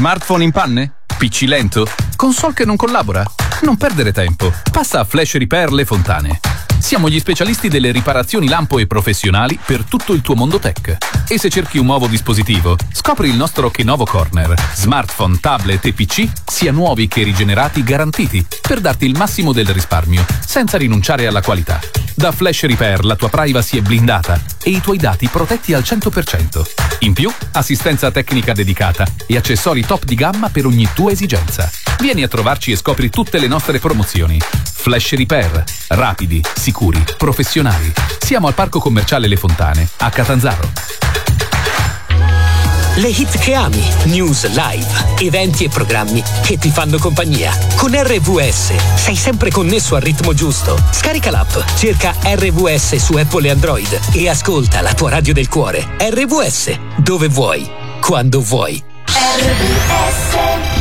Smartphone in panne? PC lento? Console che non collabora? Non perdere tempo. Passa a Flash Repair Le Fontane. Siamo gli specialisti delle riparazioni lampo e professionali per tutto il tuo mondo tech. E se cerchi un nuovo dispositivo, scopri il nostro Kenovo Corner. Smartphone, tablet e PC, sia nuovi che rigenerati, garantiti, per darti il massimo del risparmio, senza rinunciare alla qualità. Da Flash Repair la tua privacy è blindata e i tuoi dati protetti al 100%. In più, assistenza tecnica dedicata e accessori top di gamma per ogni tua esigenza. Vieni a trovarci e scopri tutte le nostre promozioni. Flash Repair. Rapidi, sicuri, professionali. Siamo al Parco Commerciale Le Fontane, a Catanzaro. Le hit che ami, news live, eventi e programmi che ti fanno compagnia. Con RVS sei sempre connesso al ritmo giusto. Scarica l'app, cerca RVS su Apple e Android e ascolta la tua radio del cuore. RVS, dove vuoi, quando vuoi. RVS.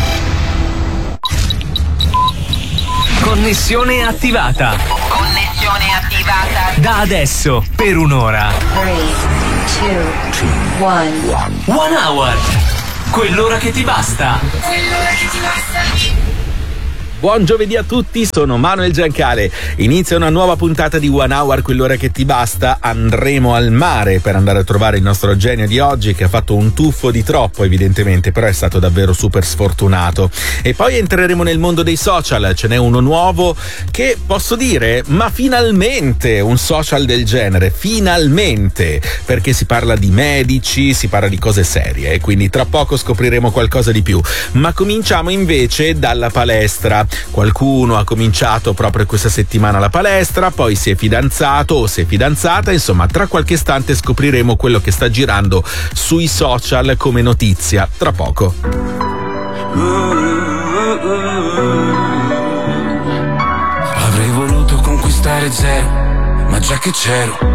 Connessione attivata. Connessione attivata. Da adesso, per un'ora. 3, 2, 1. 1 hour. Quell'ora che ti basta. Quell'ora che ti basta. Buon giovedì a tutti, sono Manuel Giancale. Inizia una nuova puntata di One Hour, quell'ora che ti basta. Andremo al mare per andare a trovare il nostro genio di oggi, che ha fatto un tuffo di troppo evidentemente, però è stato davvero super sfortunato. E poi entreremo nel mondo dei social, ce n'è uno nuovo che posso dire, ma finalmente un social del genere, finalmente, perché si parla di medici, si parla di cose serie, e quindi tra poco scopriremo qualcosa di più. Ma cominciamo invece dalla palestra. Qualcuno ha cominciato proprio questa settimana la palestra, poi si è fidanzato o si è fidanzata, insomma tra qualche istante scopriremo quello che sta girando sui social come notizia, tra poco. Avrei voluto conquistare zero, ma già che c'ero